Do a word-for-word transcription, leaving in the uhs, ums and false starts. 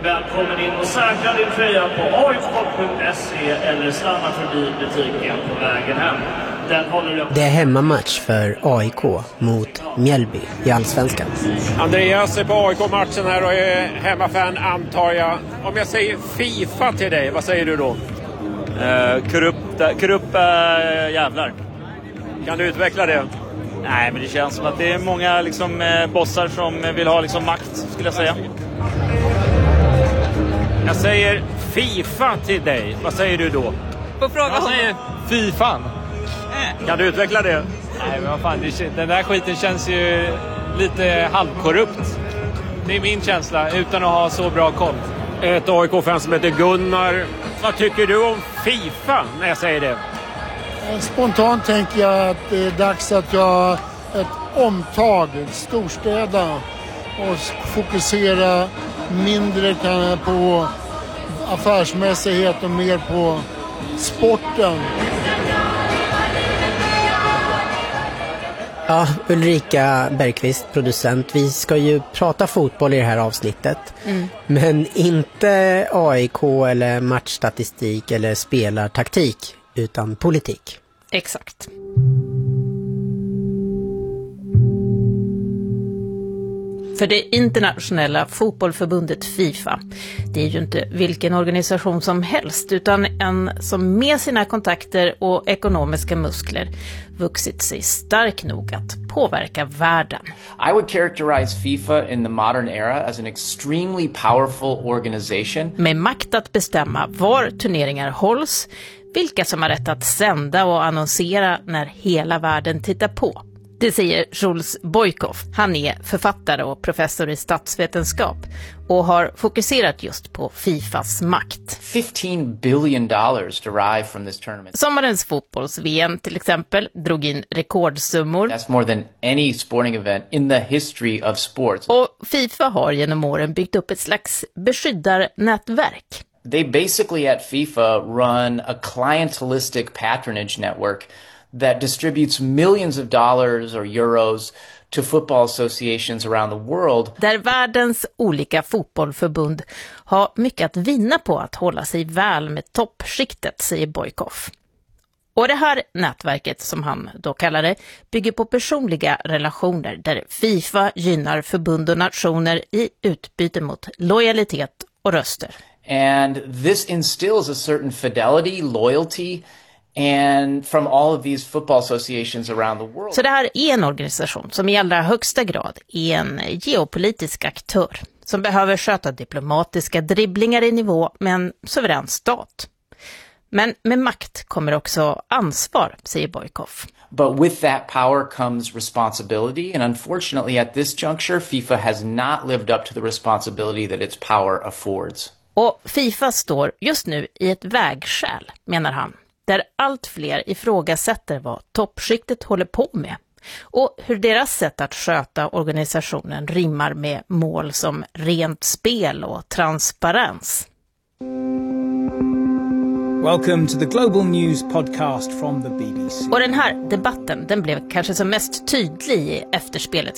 Välkommen in och säkra din tröja på oiksport punkt se eller stanna förbi butiken på vägen hem. Den håller upp. Det är hemmamatch för A I K mot Mjällby i Allsvenskan. Andreas är på A I K-matchen här och är hemmafan, antar jag. Om jag säger FIFA till dig, vad säger du då? Uh, korrupta, korrupta uh, jävlar. Kan du utveckla det? Nej, men det känns som att det är många liksom, eh, bossar som vill ha liksom, makt, skulle jag säga. Jag säger FIFA till dig. Vad säger du då? På fråga jag säger FIFA. Äh. Kan du utveckla det? Nej, men vad fan, det, den där skiten känns ju lite halvkorrupt. Det är min känsla, utan att ha så bra koll. Ett A I K-fan som heter Gunnar. Vad tycker du om FIFA när jag säger det? Spontant tänker jag att det är dags att göra ett omtag, storstäderna, och fokusera mindre på affärsmässighet och mer på sporten. Ja, Ulrika Bergqvist, producent. Vi ska ju prata fotboll i det här avsnittet. Mm. Men inte A I K eller matchstatistik eller spelartaktik, utan politik. Exakt. För det internationella fotbollförbundet FIFA, det är ju inte vilken organisation som helst, utan en som med sina kontakter och ekonomiska muskler vuxit sig stark nog att påverka världen. I would characterize FIFA in the modern era as an extremely powerful organization. Med makt att bestämma var turneringar hålls, vilka som har rätt att sända och annonsera när hela världen tittar på. Det säger Jules Boykoff. Han är författare och professor i statsvetenskap och har fokuserat just på FIFAs makt. fifteen billion dollars derive from this tournament. Sommarens fotbolls-V M till exempel drog in rekordsummor. That's more than any sporting event in the history of sports. Och FIFA har genom åren byggt upp ett slags beskyddarnätverk. They basically at FIFA run a clientelistic patronage network that distributes millions of dollars or euros to football associations around the world. Där världens olika fotbollförbund har mycket att vinna på att hålla sig väl med toppskiktet, säger Boykoff. Och det här nätverket, som han då kallar det, bygger på personliga relationer där FIFA gynnar förbund och nationer i utbyte mot lojalitet och röster. And this instills a certain fidelity, loyalty, and from all of these football associations around the world. Så det här är en organisation som i allra högsta grad är en geopolitisk aktör som behöver sköta diplomatiska dribblingar i nivå med en suverän stat. Men med makt kommer också ansvar, säger Boykoff. But with that power comes responsibility, and unfortunately at this juncture FIFA has not lived up to the responsibility that its power affords. Och FIFA står just nu i ett vägskäl, menar han, där allt fler ifrågasätter vad toppskiktet håller på med och hur deras sätt att sköta organisationen rimmar med mål som rent spel och transparens. Welcome to the Global News podcast from the B B C. Och den här debatten, den blev kanske som mest tydlig i efterspelet